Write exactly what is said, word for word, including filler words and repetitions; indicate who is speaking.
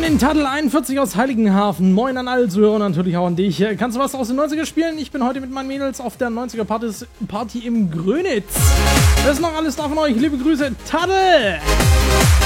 Speaker 1: den Tadel einundvierzig aus Heiligenhafen. Moin an alle Zuhörer und natürlich auch an dich. Kannst du was aus den neunziger spielen? Ich bin heute mit meinen Mädels auf der neunziger Party im Grönitz. Das ist noch alles da von euch. Liebe Grüße, Tadel!